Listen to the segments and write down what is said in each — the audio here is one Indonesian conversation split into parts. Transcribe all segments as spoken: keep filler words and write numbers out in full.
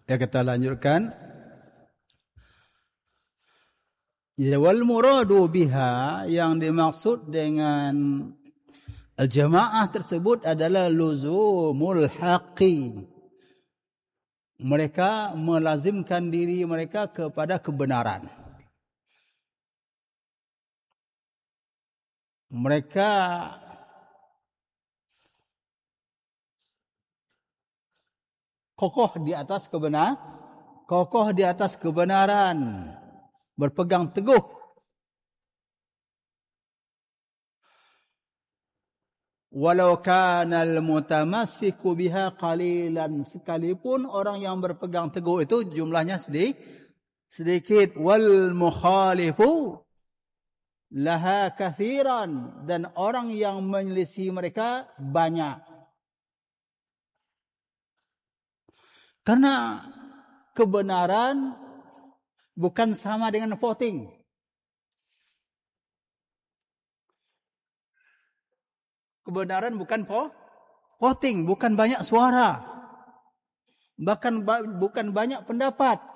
Ya, kita lanjutkan. Jadi wal muradu biha, yang dimaksud dengan al-jamaah tersebut adalah luzumul haqqi. Mereka melazimkan diri mereka kepada kebenaran. Mereka kokoh di atas kebenaran, kokoh di atas kebenaran, berpegang teguh. Walau kana al-mutamassiku biha qalilan, sekalipun orang yang berpegang teguh itu jumlahnya sedikit, sedikit. Wal mukhalifu laha kathiran, dan orang yang menyelisih mereka banyak. Karena kebenaran bukan sama dengan voting. Kebenaran bukan voting, bukan banyak suara. Bahkan bukan banyak pendapat.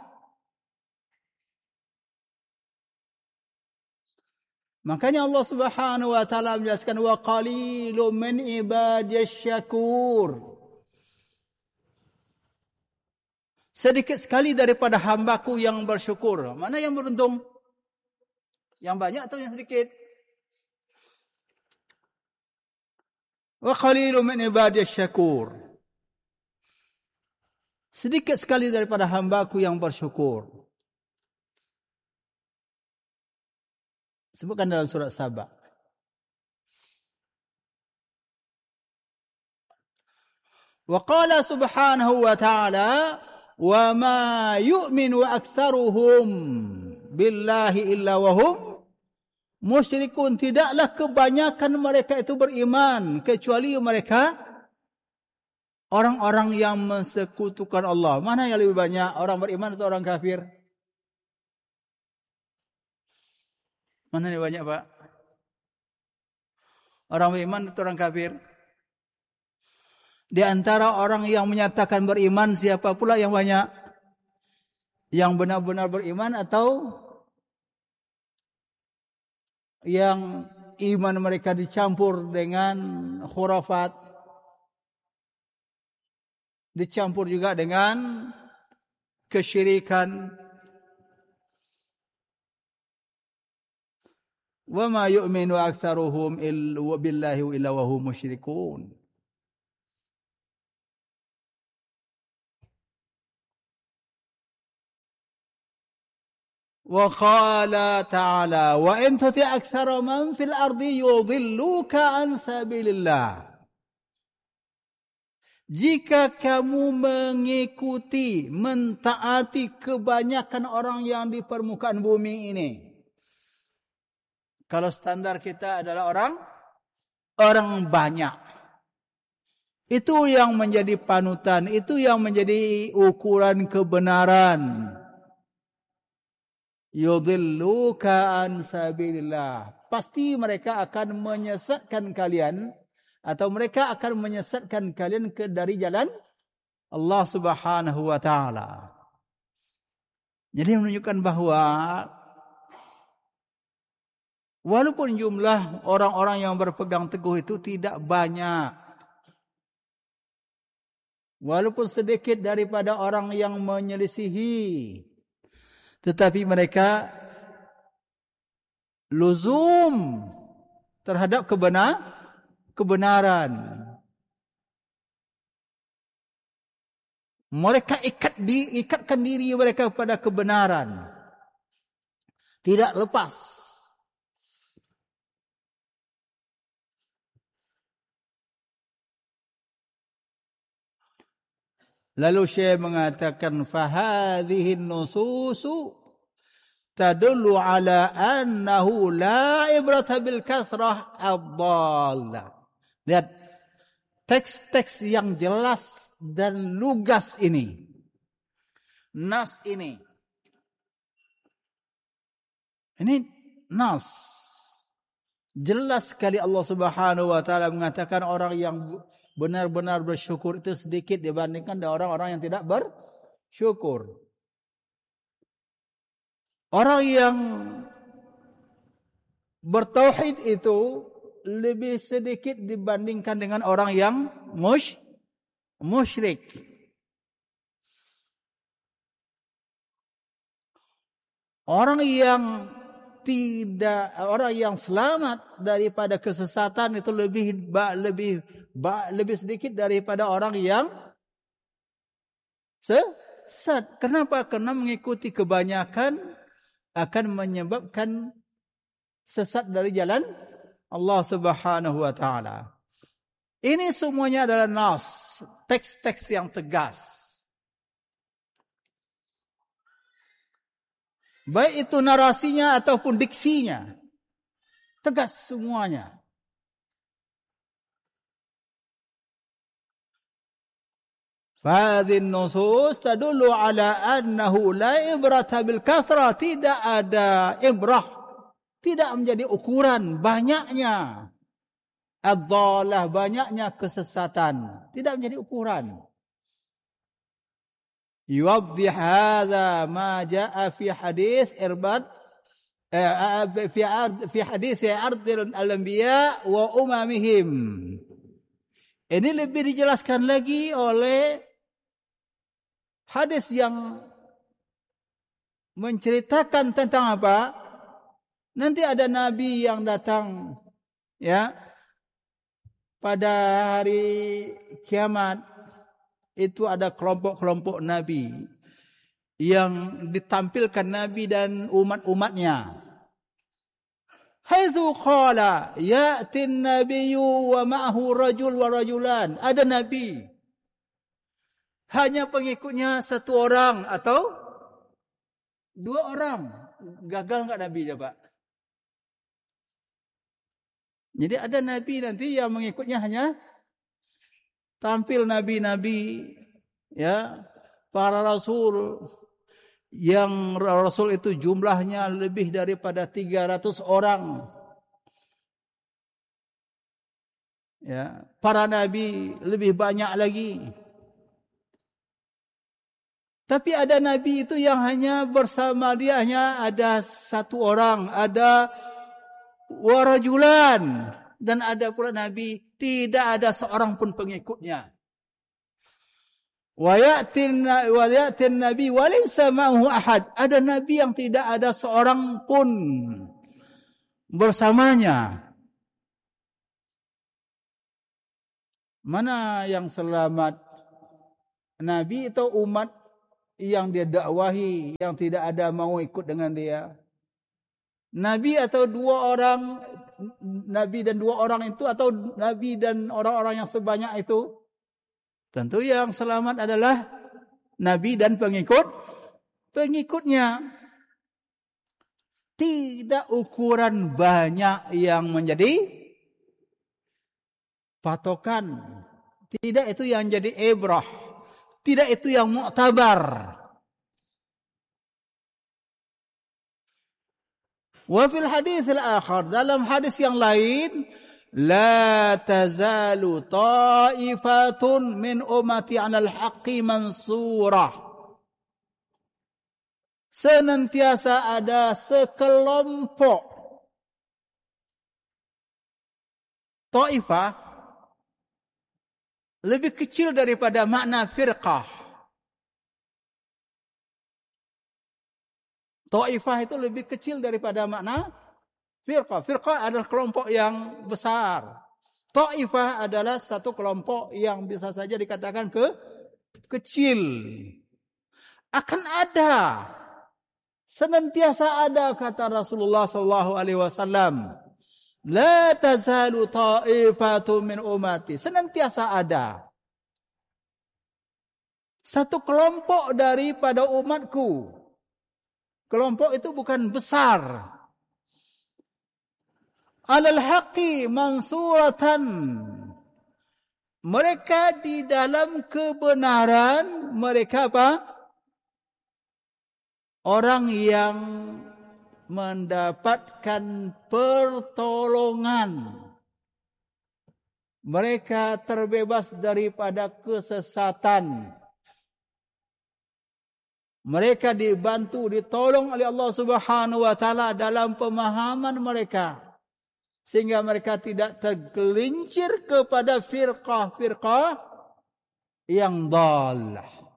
Makanya Allah Subhanahu wa taala menjelaskan wa qalilun min ibadiyasy syakur. Sedikit sekali daripada hambaku yang bersyukur. Mana yang beruntung? Yang banyak atau yang sedikit? Wa qalilun min ibadiyasy syakur. Sedikit sekali daripada hambaku yang bersyukur. Sebutkan dalam surat Saba. Wa qala subhanahu wa ta'ala wa ma yu'minu aktsaruhum billahi illa wa hum musyrikun. Tidaklah kebanyakan mereka itu beriman kecuali mereka orang-orang yang mensekutukan Allah. Mana yang lebih banyak, orang beriman atau orang kafir? Mana yang banyak, Pak? Orang beriman atau orang kafir? Di antara orang yang menyatakan beriman, siapa pula yang banyak? Yang benar-benar beriman atau yang iman mereka dicampur dengan khurafat, dicampur juga dengan kesyirikan? Wa ma yu'minu aktsaruhum illa billahi illa wa hum musyrikun. Wa qala ta'ala wa in tuti' aktsara man fil ardi yudilluka an sabilillah. Jika kamu mengikuti, mentaati kebanyakan orang yang di permukaan bumi ini. Kalau standar kita adalah orang orang banyak. Itu yang menjadi panutan, itu yang menjadi ukuran kebenaran. Yudilluka an sabilillah. Pasti mereka akan menyesatkan kalian, atau mereka akan menyesatkan kalian ke dari jalan Allah Subhanahu wa taala. Jadi menunjukkan bahwa walaupun jumlah orang-orang yang berpegang teguh itu tidak banyak, walaupun sedikit daripada orang yang menyelisihi, tetapi mereka luzum terhadap kebenar, kebenaran. Mereka ikat di, ikatkan diri mereka pada kebenaran. Tidak lepas. Lalu Syekh mengatakan fahadhihi nususu tadullu ala annahu la ibrata bil kathrah ad-dhallah. Lihat teks-teks yang jelas dan lugas ini. Nas ini. Ini nas. Jelas sekali Allah Subhanahu wa taala mengatakan orang yang benar-benar bersyukur itu sedikit dibandingkan dengan orang-orang yang tidak ber, syukur. Orang yang bertauhid itu lebih sedikit dibandingkan dengan orang yang mush, musyrik. Orang yang tidak, orang yang selamat daripada kesesatan itu lebih lebih lebih sedikit daripada orang yang sesat. Kenapa? Karena mengikuti kebanyakan akan menyebabkan sesat dari jalan Allah Subhanahu wa taala. Ini semuanya adalah nas, teks-teks yang tegas. Baik itu narasinya ataupun diksinya. Tegas semuanya. Fadhin nusus tadullu ala annahu la ibrata bil kathra. Tidak ada ibrah. Tidak menjadi ukuran banyaknya ad-dhalah, banyaknya kesesatan. Tidak menjadi ukuran. Yuwaddih hadza ma jaa fi hadis irbad fi fi hadis ardil al-anbiya wa umamihim. Ini lebih dijelaskan lagi oleh hadis yang menceritakan tentang apa? Nanti ada nabi yang datang ya pada hari kiamat. Itu ada kelompok-kelompok Nabi yang ditampilkan Nabi dan umat-umatnya. Haitsu qala ya'ti an-nabiyyu wa ma'ahu rajul wa rajulan. Ada Nabi. Hanya pengikutnya satu orang atau dua orang. Gagal enggak Nabi coba? Jadi ada Nabi nanti yang mengikutnya hanya tampil nabi-nabi, ya, para rasul, yang rasul itu jumlahnya lebih daripada tiga ratus orang. Ya, para nabi lebih banyak lagi. Tapi ada nabi itu yang hanya bersama dia hanya ada satu orang, ada warajulan, dan ada pula nabi tidak ada seorang pun pengikutnya. Wa ya'tin wa ya'tin nabi wa laysa ma'ahu ahad. Ada nabi yang tidak ada seorang pun bersamanya. Mana yang selamat? Nabi atau umat yang dia dakwahi yang tidak ada mau ikut dengan dia? Nabi atau dua orang Nabi dan dua orang itu, atau Nabi dan orang-orang yang sebanyak itu? Tentu yang selamat adalah Nabi dan pengikut pengikutnya. Tidak ukuran banyak yang menjadi patokan. Tidak itu yang jadi ibrah. Tidak itu yang mu'tabar. Wa fil hadis al-akhar, dalam hadis yang lain, la tazalu ta'ifatun min ummati 'alal haqqi mansurah. Senantiasa ada sekelompok. Ta'ifah lebih kecil daripada makna firqah. Ta'ifah itu lebih kecil daripada makna firqah. Firqah adalah kelompok yang besar. Ta'ifah adalah satu kelompok yang bisa saja dikatakan ke kecil. Akan ada, senantiasa ada, kata Rasulullah sallallahu alaihi wasallam. La tazalu ta'ifatu min ummati. Senantiasa ada satu kelompok daripada umatku. Kelompok itu bukan besar. Alal haqqi mansuratan. Mereka di dalam kebenaran, mereka apa? Orang yang mendapatkan pertolongan. Mereka terbebas daripada kesesatan. Mereka dibantu, ditolong oleh Allah Subhanahu wa taala dalam pemahaman mereka, sehingga mereka tidak tergelincir kepada firqah-firqah yang dhalah.